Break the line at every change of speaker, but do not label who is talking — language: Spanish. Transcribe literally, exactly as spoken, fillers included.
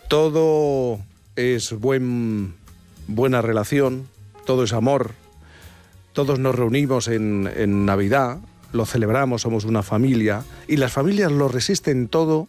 Todo es buen, buena relación, todo es amor, todos nos reunimos en, en Navidad, lo celebramos, somos una familia, y las familias lo resisten todo